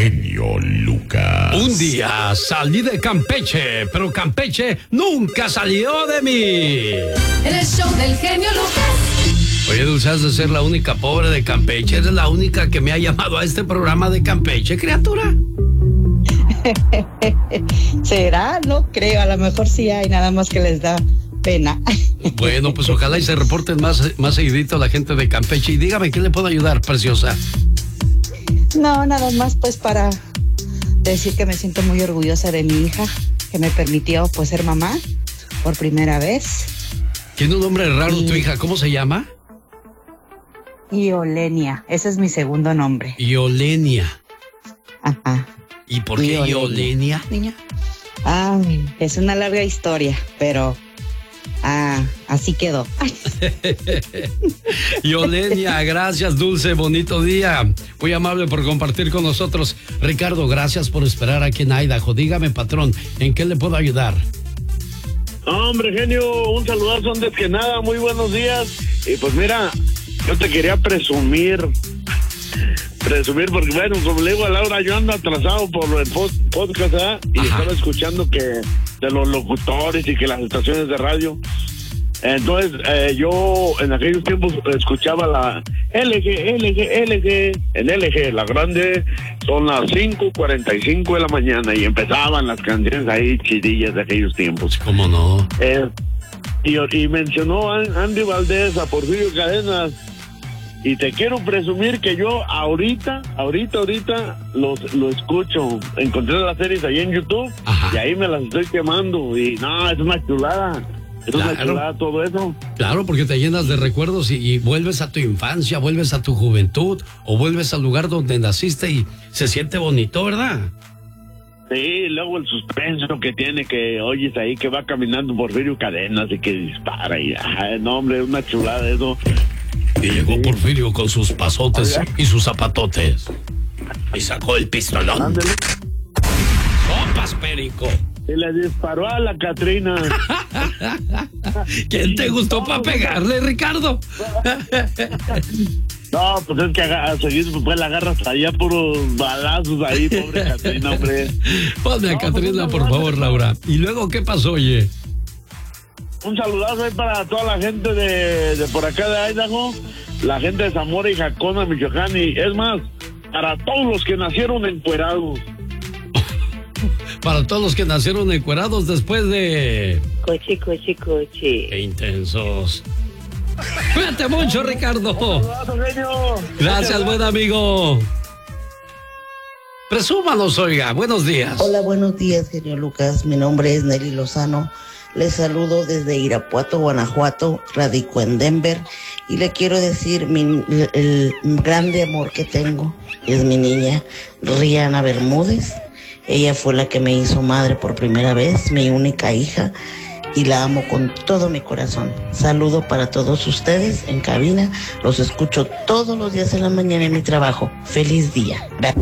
Genio Lucas. Un día salí de Campeche, pero Campeche nunca salió de mí. En el show del genio Lucas. Oye, Dulce, has de ser la única pobre de Campeche. Eres la única que me ha llamado a este programa de Campeche, criatura. ¿Será? No creo, a lo mejor sí hay, nada más que les da pena. Bueno, pues ojalá y se reporten más seguidito la gente de Campeche. Y dígame, ¿qué le puedo ayudar, preciosa? No, nada más pues para decir que me siento muy orgullosa de mi hija, que me permitió pues ser mamá por primera vez. Tiene un nombre raro tu hija, ¿cómo se llama? Iolenia, ese es mi segundo nombre. Iolenia. Ajá. ¿Y por qué Iolenia, niña? Ay, es una larga historia, pero así quedó. Iolenia, gracias, Dulce, bonito día. Muy amable por compartir con nosotros. Ricardo, gracias por esperar aquí en Idaho. Dígame, patrón, ¿en qué le puedo ayudar? Hombre, genio, un saludazo antes que nada, muy buenos días. Y pues mira, yo te quería presumir porque bueno, como le digo a Laura, yo ando atrasado por el podcast, ¿eh? Y estaba escuchando que de los locutores y que las estaciones de radio. Entonces, yo en aquellos tiempos escuchaba la LG. En LG, la grande, son las 5:45 de la mañana y empezaban las canciones ahí chidillas de aquellos tiempos. ¿Cómo no? Y mencionó a Andy Valdés, a Porfirio Cadenas. Y te quiero presumir que yo ahorita lo escucho. Encontré las series ahí en YouTube. Ajá. Y ahí me las estoy quemando. Y no, es una chulada. Es una chulada todo eso. Claro, porque te llenas de recuerdos y vuelves a tu infancia, vuelves a tu juventud o vuelves al lugar donde naciste y se siente bonito, ¿verdad? Sí, luego el suspenso que tiene, que oyes ahí que va caminando Porfirio Cadenas y que dispara. Y no, hombre, es una chulada eso. Y llegó Porfirio con sus pasotes y sus zapatotes. Y sacó el pistolón. Ándale. ¡Sopas, perico! Y le disparó a la Catrina. ¿Quién te gustó para pegarle, Ricardo? No, pues es que a seguir pues la agarras allá puros balazos ahí, pobre Catrina, hombre. Ponme a Catrina, por favor, Laura. ¿Y luego qué pasó, oye? Un saludazo ahí para toda la gente de por acá de Idaho, la gente de Zamora y Jacona, Michoacán, y es más, para todos los que nacieron encuerados. Para todos los que nacieron encuerados después de... Coche. Qué intensos. Cuídate mucho, Ricardo. Saludazo, genio. Gracias, buen amigo. Presúmanos, oiga. Buenos días. Hola, buenos días, genio Lucas. Mi nombre es Nelly Lozano. Les saludo desde Irapuato, Guanajuato, radico en Denver y le quiero decir el grande amor que tengo es mi niña Rihanna Bermúdez. Ella fue la que me hizo madre por primera vez, mi única hija, y la amo con todo mi corazón. Saludo para todos ustedes en cabina, los escucho todos los días en la mañana en mi trabajo. Feliz día. Gracias.